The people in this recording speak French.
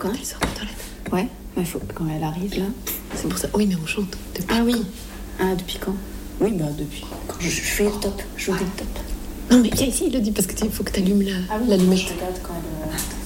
Quand elle sort des toilettes. Ouais, il faut quand elle arrive là. C'est pour ça. Oui, mais on chante. Ah oui. Ah, depuis quand? Oui, bah depuis. Quand je fais le top, je joue le top. Non, mais viens ici, il le dit, parce qu'il faut que tu allumes la lumière. lumière. Je regarde quand elle.